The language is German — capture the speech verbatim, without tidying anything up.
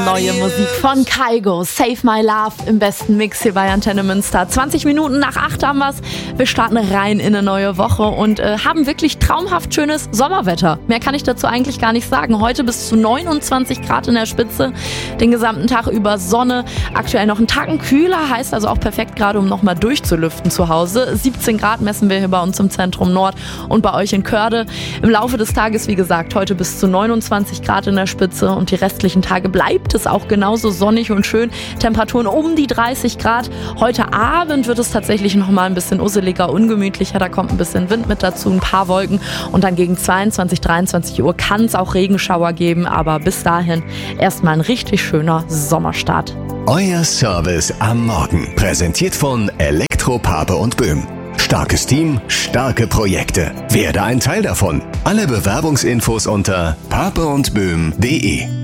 Neue Musik von Kygo, Save My Love im besten Mix hier bei Antenne Münster. zwanzig Minuten nach acht haben wir's. Wir starten rein in eine neue Woche und äh, haben wirklich traumhaft schönes Sommerwetter. Mehr kann ich dazu eigentlich gar nicht sagen. Heute bis zu neunundzwanzig Grad in der Spitze, den gesamten Tag über Sonne. Aktuell noch einen Tacken kühler, heißt also auch perfekt gerade, um nochmal durchzulüften zu Hause. siebzehn Grad messen wir hier bei uns im Zentrum Nord und bei euch in Körde. Im Laufe des Tages, wie gesagt, heute bis zu neunundzwanzig Grad in der Spitze und die restlichen Tage bleibt es auch genauso sonnig und schön. Temperaturen um die dreißig Grad. Heute Abend wird es tatsächlich noch mal ein bisschen usseliger, ungemütlicher. Da kommt ein bisschen Wind mit dazu, ein paar Wolken. Und dann gegen zweiundzwanzig, dreiundzwanzig Uhr kann es auch Regenschauer geben. Aber bis dahin erstmal ein richtig schöner Sommerstart. Euer Service am Morgen. Präsentiert von Elektro Pape und Böhm. Starkes Team, starke Projekte. Werde ein Teil davon. Alle Bewerbungsinfos unter pape und böhm punkt de.